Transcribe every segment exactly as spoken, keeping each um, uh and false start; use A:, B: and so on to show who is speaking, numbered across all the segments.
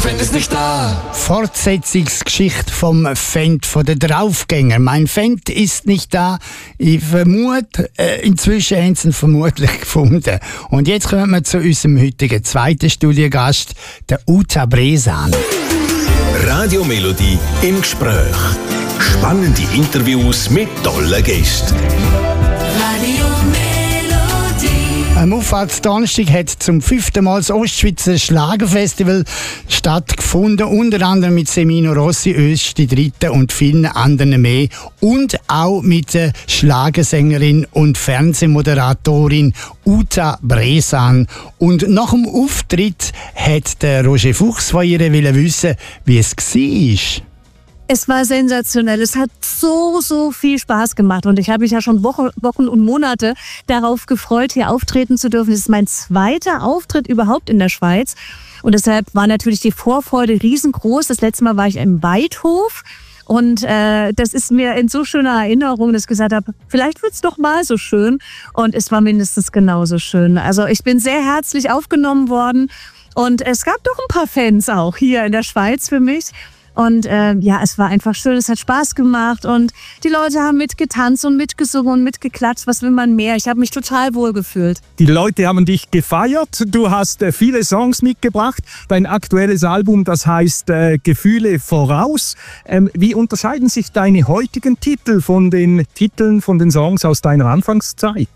A: Fendt ist nicht da.
B: Fortsetzungsgeschichte vom Fendt, von den Draufgänger. Mein Fendt ist nicht da. Ich vermute, äh, inzwischen haben sie ihn vermutlich gefunden. Und jetzt kommen wir zu unserem heutigen zweiten Studiengast, der Uta Bresan.
C: Radio Melodie im Gespräch. Spannende Interviews mit tollen Gästen.
D: Radio Melodie.
B: Am Auffahrtsdonnerstag hat zum fünften Mal das Ostschweizer Schlagerfestival stattgefunden, unter anderem mit Semino Rossi, Östi Dritte und vielen anderen mehr. Und auch mit der Schlagersängerin und Fernsehmoderatorin Uta Bresan. Und nach dem Auftritt hat der Roger Fuchs von ihr wissen, wie es war.
E: Es war sensationell. Es hat so, so viel Spaß gemacht. Und ich habe mich ja schon Wochen, Wochen und Monate darauf gefreut, hier auftreten zu dürfen. Es ist mein zweiter Auftritt überhaupt in der Schweiz. Und deshalb war natürlich die Vorfreude riesengroß. Das letzte Mal war ich im Weidhof. Und äh, das ist mir in so schöner Erinnerung, dass ich gesagt habe, vielleicht wird's doch mal so schön. Und es war mindestens genauso schön. Also ich bin sehr herzlich aufgenommen worden. Und es gab doch ein paar Fans auch hier in der Schweiz für mich. Und äh, ja, es war einfach schön, es hat Spaß gemacht und die Leute haben mitgetanzt und mitgesungen und mitgeklatscht. Was will man mehr? Ich habe mich total wohl gefühlt.
F: Die Leute haben dich gefeiert. Du hast äh, viele Songs mitgebracht. Dein aktuelles Album, das heißt äh, Gefühle voraus. Ähm, wie unterscheiden sich deine heutigen Titel von den Titeln von den Songs aus deiner Anfangszeit?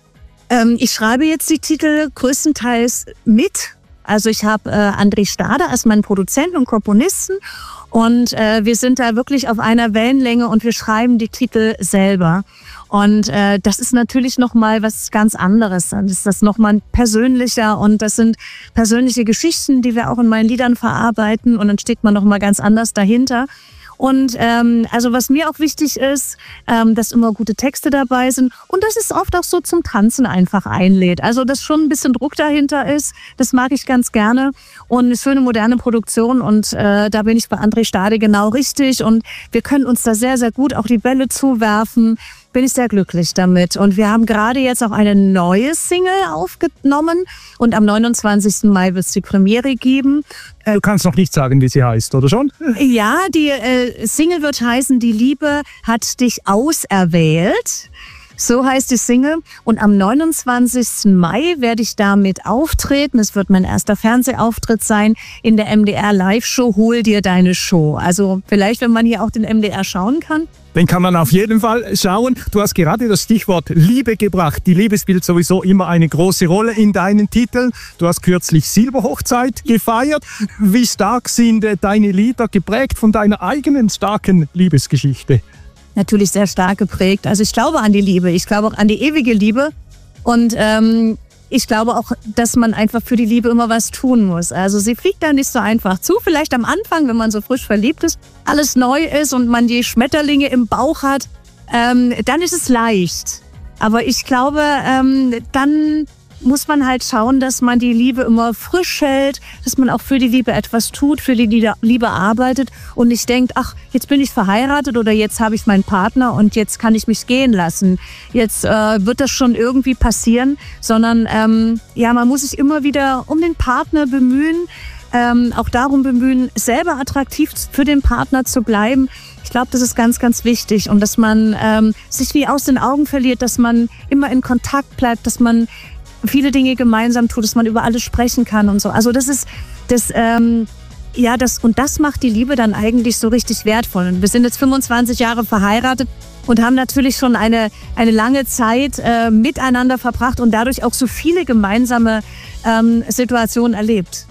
E: Ähm, ich schreibe jetzt die Titel größtenteils mit. Also ich habe äh, André Stader als meinen Produzenten und Komponisten und äh, wir sind da wirklich auf einer Wellenlänge und wir schreiben die Titel selber. Und äh, das ist natürlich nochmal was ganz anderes. Dann ist das nochmal persönlicher und das sind persönliche Geschichten, die wir auch in meinen Liedern verarbeiten und dann steht man nochmal ganz anders dahinter. Und ähm, also was mir auch wichtig ist, ähm, dass immer gute Texte dabei sind und dass es oft auch so zum Tanzen einfach einlädt. Also dass schon ein bisschen Druck dahinter ist, das mag ich ganz gerne. Und eine schöne moderne Produktion und äh, da bin ich bei André Stade genau richtig. Und wir können uns da sehr, sehr gut auch die Bälle zuwerfen. Bin ich sehr glücklich damit. Und wir haben gerade jetzt auch eine neue Single aufgenommen und am neunundzwanzigsten Mai wird es die Premiere geben.
F: Du kannst noch nicht sagen, wie sie heißt, oder schon?
E: Ja, die äh, Single wird heißen, Die Liebe hat dich auserwählt. So heißt die Single. Und am neunundzwanzigsten Mai werde ich damit auftreten. Es wird mein erster Fernsehauftritt sein in der M D R Live-Show Hol dir deine Show. Also vielleicht, wenn man hier auch den M D R schauen kann.
F: Den kann man auf jeden Fall schauen. Du hast gerade das Stichwort Liebe gebracht. Die Liebe spielt sowieso immer eine große Rolle in deinen Titeln. Du hast kürzlich Silberhochzeit gefeiert. Wie stark sind deine Lieder geprägt von deiner eigenen starken Liebesgeschichte?
E: Natürlich sehr stark geprägt. Also ich glaube an die Liebe. Ich glaube auch an die ewige Liebe. Und ähm, ich glaube auch, dass man einfach für die Liebe immer was tun muss. Also sie fliegt da nicht so einfach zu. Vielleicht am Anfang, wenn man so frisch verliebt ist, alles neu ist und man die Schmetterlinge im Bauch hat, ähm, dann ist es leicht. Aber ich glaube, ähm, dann muss man halt schauen, dass man die Liebe immer frisch hält, dass man auch für die Liebe etwas tut, für die Liebe arbeitet und nicht denkt, ach, jetzt bin ich verheiratet oder jetzt habe ich meinen Partner und jetzt kann ich mich gehen lassen. Jetzt äh, wird das schon irgendwie passieren, sondern ähm, ja, man muss sich immer wieder um den Partner bemühen, ähm, auch darum bemühen, selber attraktiv für den Partner zu bleiben. Ich glaube, das ist ganz, ganz wichtig und dass man ähm, sich nie aus den Augen verliert, dass man immer in Kontakt bleibt, dass man viele Dinge gemeinsam tut, dass man über alles sprechen kann und so. Also das ist das, ähm, ja, das und das macht die Liebe dann eigentlich so richtig wertvoll. Und wir sind jetzt fünfundzwanzig Jahre verheiratet und haben natürlich schon eine eine lange Zeit äh, miteinander verbracht und dadurch auch so viele gemeinsame ähm, Situationen erlebt.